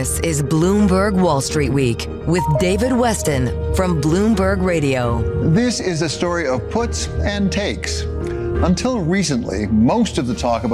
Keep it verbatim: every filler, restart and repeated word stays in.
This is Bloomberg Wall Street Week with David Westin from Bloomberg Radio. This is a story of puts and takes. Until recently, most of the talk about